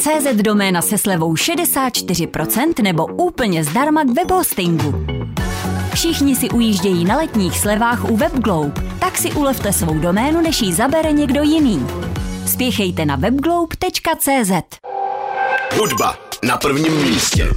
CZ doména se slevou 64% nebo úplně zdarma k webhostingu. Všichni si ujíždějí na letních slevách u WebGlobe, tak si ulevte svou doménu, než ji zabere někdo jiný. Spěchejte na webglobe.cz. Hudba na prvním místě.